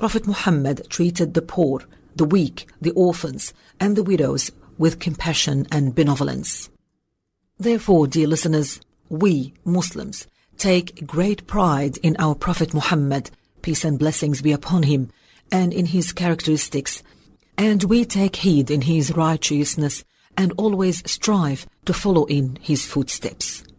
Prophet Muhammad treated the poor, the weak, the orphans, and the widows with compassion and benevolence. Therefore, dear listeners, we, Muslims, take great pride in our Prophet Muhammad, peace and blessings be upon him, and in his characteristics, and we take heed in his righteousness and always strive to follow in his footsteps.